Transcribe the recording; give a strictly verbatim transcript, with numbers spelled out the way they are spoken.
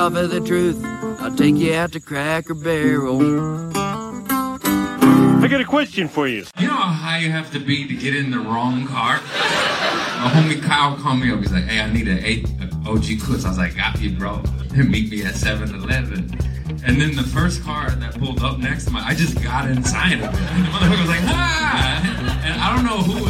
of the truth. I'll take you out to Cracker Barrel. I got a question for you. You know how high you have to be to get in the wrong car? My homie Kyle called me up. He's like, hey, I need an eight O G Kush. I was like, got you, bro. Meet me at seven eleven. And then the first car that pulled up next to mine, I just got inside of it. And the motherfucker was like, ah! And I don't know who